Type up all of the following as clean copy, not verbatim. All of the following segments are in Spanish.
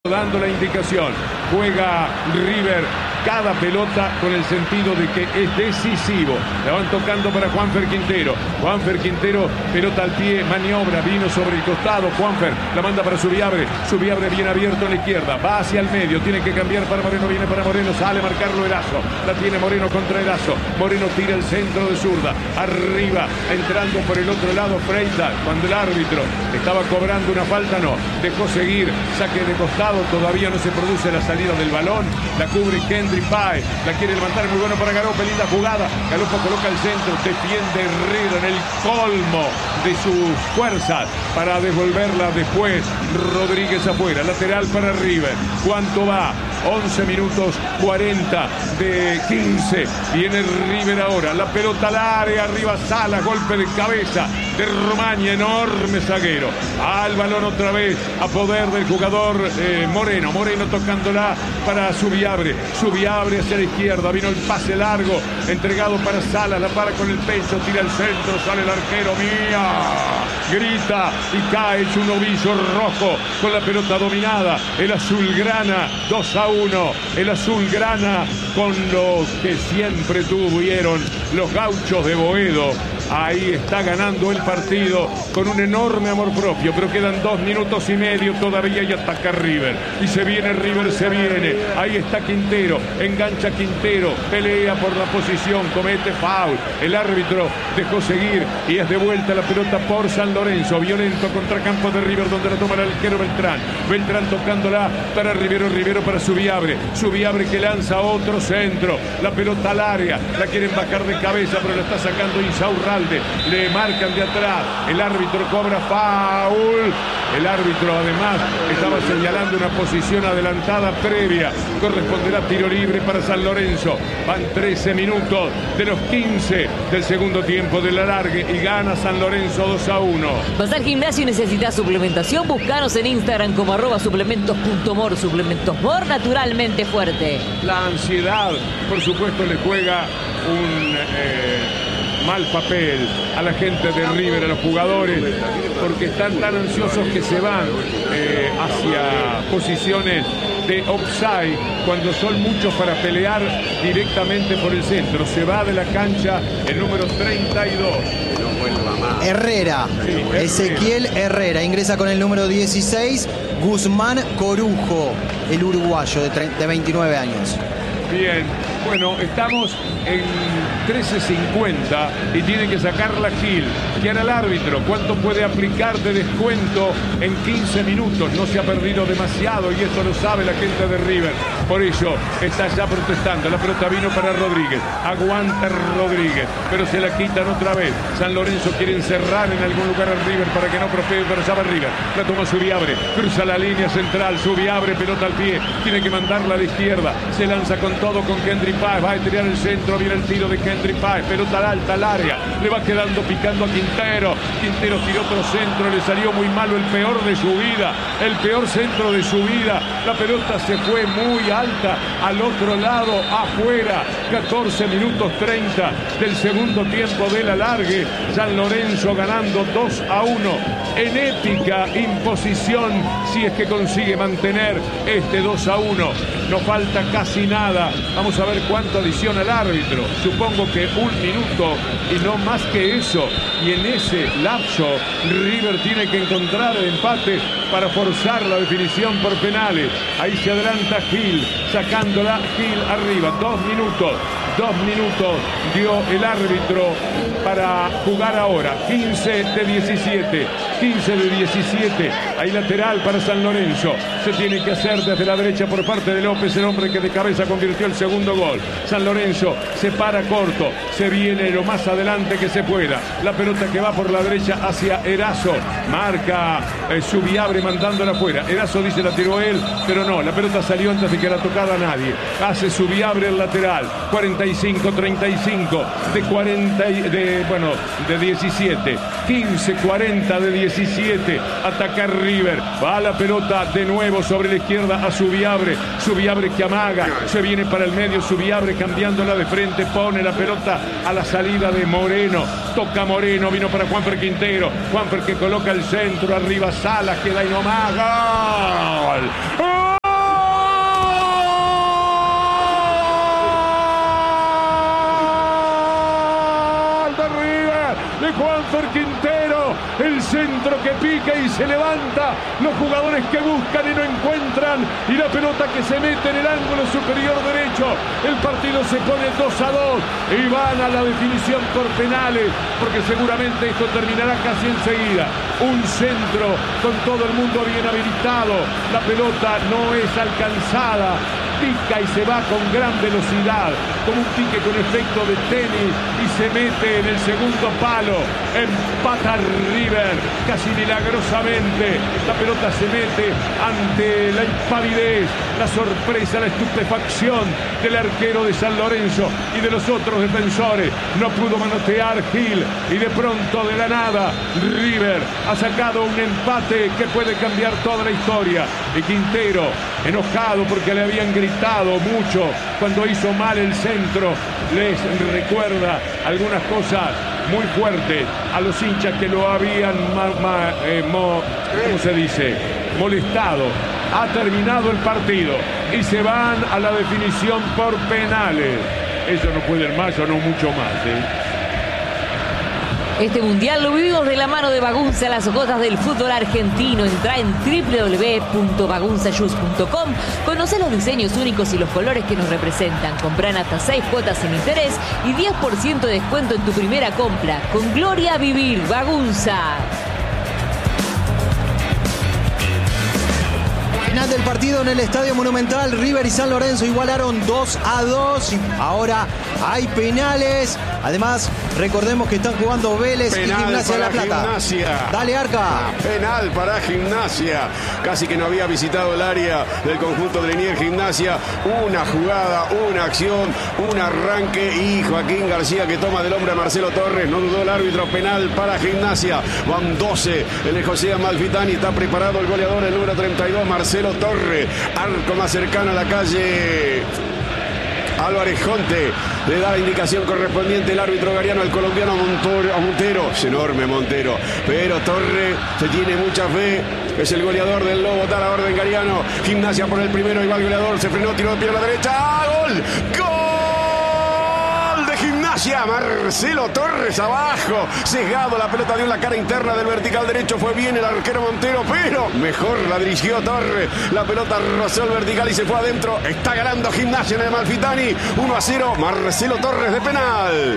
dando la indicación. Juega River cada pelota con el sentido de que es decisivo. La van tocando para Juanfer Quintero. Juanfer Quintero, pelota al pie, maniobra, vino sobre el costado. Juanfer la manda para Zubiabre. Zubiabre bien abierto en la izquierda. Va hacia el medio. Tiene que cambiar para Moreno. Viene para Moreno. Sale a marcarlo Erazo. La tiene Moreno contra Erazo. Moreno tira el centro de zurda. Arriba, entrando por el otro lado Freitas. Cuando el árbitro estaba cobrando una falta, no. Dejó seguir. Saque de costado. Todavía no se produce la salida del balón. La cubre Kendry Páez. La quiere levantar. Muy bueno para Galopo. Linda jugada. Galopo coloca el centro. Defiende River en el colmo de sus fuerzas para devolverla después. Rodríguez afuera. Lateral para River. ¿Cuánto va? 11 minutos 40 de 15. Viene River ahora. La pelota al área. Arriba Salas. Golpe de cabeza de Romaña. Enorme zaguero. Al balón otra vez. A poder del jugador Moreno. Moreno tocándola para Zubiabre. Zubiabre hacia la izquierda. Vino el pase largo. Entregado para Salas. La para con el pecho. Tira el centro. Sale el arquero. ¡Mía! Grita y cae hecho un ovillo rojo con la pelota dominada. El azulgrana 2-1. El azulgrana con los que siempre tuvieron los gauchos de Boedo. Ahí está ganando el partido con un enorme amor propio, pero quedan 2 minutos y medio todavía y ataca River. Y se viene River, se viene. Ahí está Quintero, engancha Quintero, pelea por la posición, comete foul. El árbitro dejó seguir y es de vuelta la pelota por San Lorenzo. Violento contracampo de River donde la toma el arquero Beltrán. Beltrán tocándola para Rivero, Rivero para Zubiabre. Zubiabre que lanza otro centro. La pelota al área, la quieren bajar de cabeza, pero la está sacando Insaurralde. Le marcan de atrás. El árbitro cobra foul. El árbitro además estaba señalando una posición adelantada previa. Corresponderá tiro libre para San Lorenzo. Van 13 minutos de los 15 del segundo tiempo del alargue y gana San Lorenzo 2-1. ¿Vas al gimnasio y necesitas suplementación? Búscanos en Instagram como @suplementos.mor. Suplementos Mor, naturalmente fuerte. La ansiedad, por supuesto, le juega un mal papel a la gente de River, a los jugadores, porque están tan ansiosos que se van hacia posiciones de offside cuando son muchos para pelear directamente por el centro. Se va de la cancha el número 32. Herrera, sí, Ezequiel Herrera ingresa con el número 16, Guzmán Corujo, el uruguayo de 29 años. Bien, bueno, estamos en 13:50 y tiene que sacarla Gil. ¿Qué hará el árbitro? ¿Cuánto puede aplicar de descuento en 15 minutos? No se ha perdido demasiado y esto lo sabe la gente de River. Por ello está ya protestando. La pelota vino para Rodríguez. Aguanta Rodríguez, pero se la quitan otra vez. San Lorenzo quiere encerrar en algún lugar al River para que no prospere, pero ya va River. La toma Zubiabre, cruza la línea central. Zubiabre, pelota al pie. Tiene que mandarla a la izquierda. Se lanza con todo con Kendry Páez. Va a tirar el centro. Viene el tiro de Kendry Páez. Pelota alta al área. Le va quedando picando a Quintero. Quintero tiró otro centro. Le salió muy malo, el peor de su vida. El peor centro de su vida. La pelota se fue muy alta al otro lado, afuera. 14 minutos 30 del segundo tiempo del alargue. San Lorenzo ganando 2-1 en épica imposición, si es que consigue mantener este 2-1. No falta casi nada. Vamos a ver cuánto adiciona el árbitro. Supongo que 1 minuto y no más que eso. Y en ese lapso River tiene que encontrar el empate para forzar la definición por penales. Ahí se adelanta Gil, sacándola Gil arriba. 2 minutos. 2 minutos dio el árbitro para jugar ahora. 15 de 17. 15 de 17. Hay lateral para San Lorenzo. Se tiene que hacer desde la derecha por parte de López, el hombre que de cabeza convirtió el segundo gol. San Lorenzo se para corto. Se viene lo más adelante que se pueda. La pelota que va por la derecha hacia Erazo. Marca Zubiabre mandándola afuera. Erazo dice la tiró él, pero no. La pelota salió antes de que la tocara nadie. Hace Zubiabre el lateral. 45-35 de 40 de 17. 15-40 de 17. Ataca River. Va la pelota de nuevo sobre la izquierda a Zubiabre. Zubiabre que amaga. Se viene para el medio. Zubiabre cambiándola de frente. Pone la pelota a la salida de Moreno. Toca Moreno. Vino para Juanfer Quintero. Juanfer que coloca el centro. Arriba Salas. Queda y no más. ¡Gol! Juanfer Quintero, el centro que pica y se levanta, los jugadores que buscan y no encuentran, y la pelota que se mete en el ángulo superior derecho. El partido se pone 2-2 y van a la definición por penales, porque seguramente esto terminará casi enseguida. Un centro con todo el mundo bien habilitado, la pelota no es alcanzada, pica y se va con gran velocidad, como un pique con efecto de tenis, y se mete en el segundo palo. Empata River casi milagrosamente. La pelota se mete ante la impavidez, la sorpresa, la estupefacción del arquero de San Lorenzo y de los otros defensores. No pudo manotear Gil, y de pronto, de la nada, River ha sacado un empate que puede cambiar toda la historia. Y Quintero, enojado porque le habían gritado mucho cuando hizo mal el centro, les recuerda algunas cosas muy fuertes a los hinchas que lo habían molestado. Ha terminado el partido y se van a la definición por penales. Ellos no pueden más o no mucho más, Este mundial lo vivimos de la mano de Bagunza, las gotas del fútbol argentino. Entra en www.bagunzashoes.com, conoce los diseños únicos y los colores que nos representan. Compran hasta 6 cuotas sin interés y 10% de descuento en tu primera compra. Con gloria a vivir, Bagunza. Final del partido en el Estadio Monumental. River y San Lorenzo igualaron 2-2. Ahora hay penales. Además, recordemos que están jugando Vélez y Gimnasia de La Plata. Gimnasia. Dale, Arca. Penal para Gimnasia. Casi que no había visitado el área del conjunto de Liniers Gimnasia. Una jugada, una acción, un arranque, y Joaquín García, que toma del hombre a Marcelo Torres. No dudó el árbitro. Penal para Gimnasia. Van 12 en el José Amalfitani. Está preparado el goleador, el número 32, Marcelo Torres. Arco más cercano a la calle Álvarez Jonte. Le da la indicación correspondiente el árbitro gariano al colombiano Montero. Es enorme Montero, pero Torres se tiene mucha fe. Es el goleador del Lobo. Da la orden gariano. Gimnasia por el primero y va el goleador. Se frenó, tiró de pie a la derecha. ¡Gol! ¡Gol de Gimnasia! Marcelo Torres abajo. Sesgado, la pelota dio en la cara interna del vertical derecho. Fue bien el arquero Montero, pero mejor la dirigió Torres. La pelota rozó el vertical y se fue adentro. Está ganando Gimnasia en el Amalfitani. 1-0. Marcelo Torres de penal.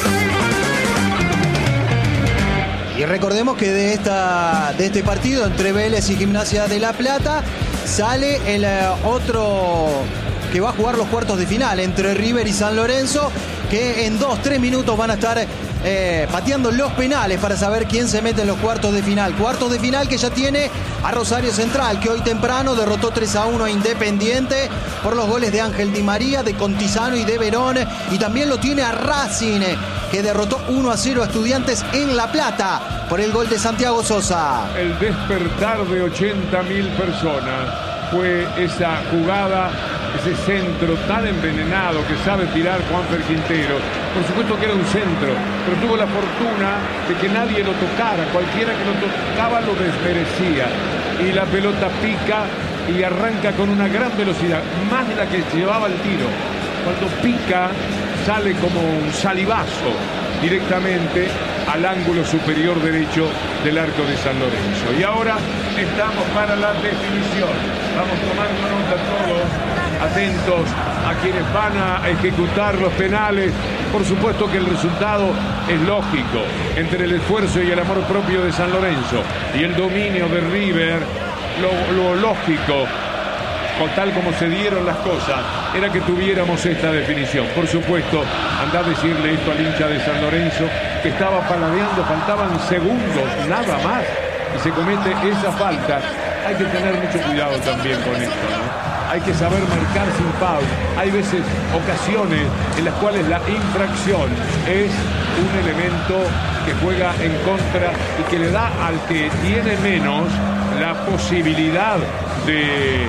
Y recordemos que de este partido entre Vélez y Gimnasia de La Plata sale el otro que va a jugar los cuartos de final entre River y San Lorenzo, que en 2-3 minutos van a estar pateando los penales para saber quién se mete en los cuartos de final. Cuartos de final que ya tiene a Rosario Central, que hoy temprano derrotó 3-1 a Independiente por los goles de Ángel Di María, de Contisano y de Verón. Y también lo tiene a Racing, que derrotó 1-0 a Estudiantes en La Plata por el gol de Santiago Sosa. El despertar de 80.000 personas fue esa jugada, ese centro tan envenenado que sabe tirar Juanfer Quintero. Por supuesto que era un centro, pero tuvo la fortuna de que nadie lo tocara. Cualquiera que lo tocaba lo desmerecía. Y la pelota pica y arranca con una gran velocidad, más de la que llevaba el tiro. Cuando pica, sale como un salivazo directamente al ángulo superior derecho del arco de San Lorenzo. Y ahora estamos para la definición. Vamos tomando nota todos, atentos a quienes van a ejecutar los penales. Por supuesto que el resultado es lógico. Entre el esfuerzo y el amor propio de San Lorenzo y el dominio de River, lo lógico, con tal como se dieron las cosas, era que tuviéramos esta definición. Por supuesto, andá a decirle esto al hincha de San Lorenzo, que estaba paladeando, faltaban segundos, nada más, y se comete esa falta. Hay que tener mucho cuidado también con esto, ¿no? Hay que saber marcar sin foul. Hay veces, ocasiones en las cuales la infracción es un elemento que juega en contra y que le da al que tiene menos la posibilidad de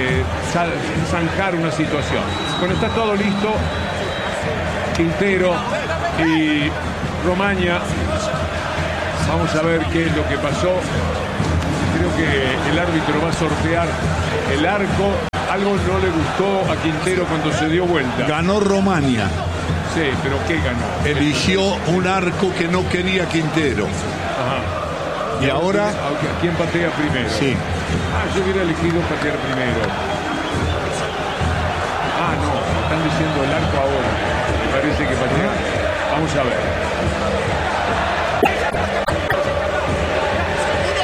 zanjar una situación. Bueno, está todo listo. Quintero y Romaña. Vamos a ver qué es lo que pasó. Creo que el árbitro va a sortear el arco. Algo no le gustó a Quintero cuando se dio vuelta. Ganó Romaña. Sí, pero ¿qué ganó? Eligió un arco que no quería Quintero. Ajá. Y ahora... ¿Quién patea primero? Sí. Yo hubiera elegido patear primero. No, están diciendo el arco ahora. Me parece que patea. Vamos a ver.